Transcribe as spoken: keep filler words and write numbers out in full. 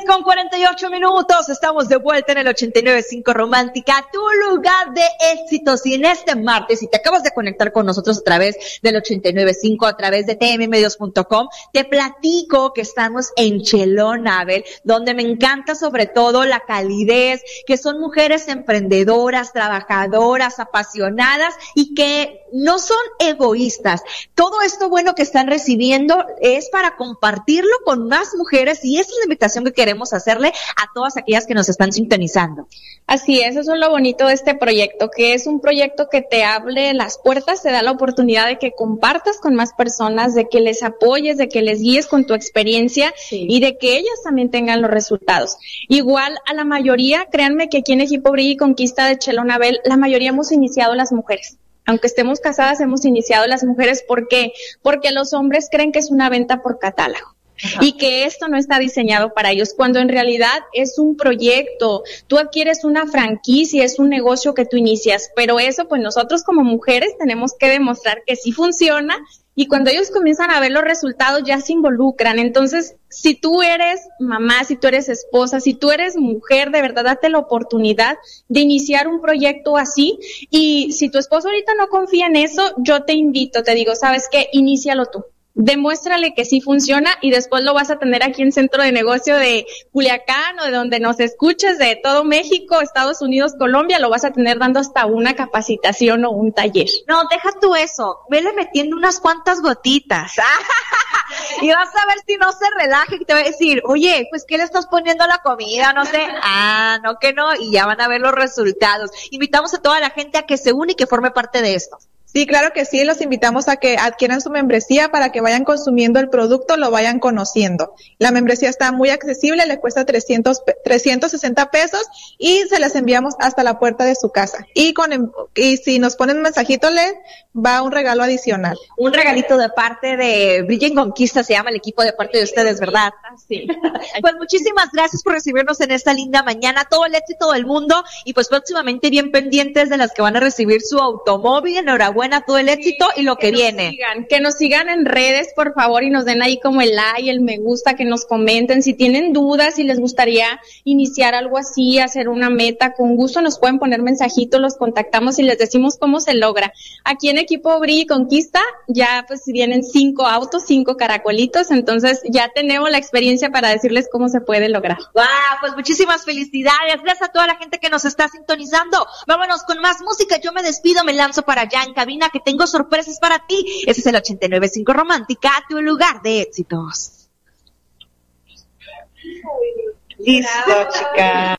con cuarenta y ocho minutos, estamos de vuelta en el ochenta y nueve punto cinco Romántica, tu lugar de éxitos. Y en este martes, si te acabas de conectar con nosotros a través del ochenta y nueve punto cinco, a través de t m medios punto com, te platico que estamos en Chelón Abel, donde me encanta sobre todo la calidez, que son mujeres emprendedoras, trabajadoras, apasionadas y que no son egoístas. Todo esto bueno que están recibiendo es para compartirlo con más mujeres, y esa es la invitación que queremos hacerle a todas aquellas que nos están sintonizando. Así es, eso es lo bonito de este proyecto, que es un proyecto que te abre las puertas, te da la oportunidad de que compartas con más personas, de que les apoyes, de que les guíes con tu experiencia, sí, y de que ellas también tengan los resultados. Igual a la mayoría, créanme que aquí en Equipo Brilla y Conquista de Chelón Abel, la mayoría hemos iniciado las mujeres. Aunque estemos casadas, hemos iniciado las mujeres. ¿Por qué? Porque los hombres creen que es una venta por catálogo. Ajá. Y que esto no está diseñado para ellos, cuando en realidad es un proyecto. Tú adquieres una franquicia, es un negocio que tú inicias, pero eso pues nosotros como mujeres tenemos que demostrar que sí funciona, y cuando ellos comienzan a ver los resultados ya se involucran. Entonces, si tú eres mamá, si tú eres esposa, si tú eres mujer, de verdad date la oportunidad de iniciar un proyecto así, y si tu esposo ahorita no confía en eso, yo te invito, te digo, ¿sabes qué? Inícialo tú. Demuéstrale que sí funciona, y después lo vas a tener aquí en Centro de Negocio de Culiacán o de donde nos escuches, de todo México, Estados Unidos, Colombia, lo vas a tener dando hasta una capacitación o un taller. No, deja tú eso, vele metiendo unas cuantas gotitas y vas a ver si no se relaja y te va a decir, oye, pues ¿qué le estás poniendo a la comida? No sé, ah, no que no, y ya van a ver los resultados. Invitamos a toda la gente a que se une y que forme parte de esto. Sí, claro que sí, los invitamos a que adquieran su membresía para que vayan consumiendo el producto, lo vayan conociendo. La membresía está muy accesible, le cuesta trescientos, trescientos sesenta pesos y se las enviamos hasta la puerta de su casa. Y con y si nos ponen un mensajito, le va un regalo adicional. Un regalito de parte de Brilla y Conquista, se llama el equipo de parte de ustedes, ¿verdad? Sí. Pues muchísimas gracias por recibirnos en esta linda mañana, todo el éxito del mundo, y pues próximamente bien pendientes de las que van a recibir su automóvil. Enhorabuena. Buena, todo el éxito, sí, y lo que, que viene. Sigan, que nos sigan en redes, por favor, y nos den ahí como el like, el me gusta, que nos comenten. Si tienen dudas, si les gustaría iniciar algo así, hacer una meta, con gusto nos pueden poner mensajitos, los contactamos y les decimos cómo se logra. Aquí en Equipo Brilla y Conquista ya pues vienen cinco autos, cinco caracolitos, entonces ya tenemos la experiencia para decirles cómo se puede lograr. ¡Wow! Pues muchísimas felicidades. Gracias a toda la gente que nos está sintonizando. Vámonos con más música. Yo me despido, me lanzo para allá en cabina, que tengo sorpresas para ti. Ese es el ochenta y nueve punto cinco Romántica, tu lugar de éxitos. Listo, chica.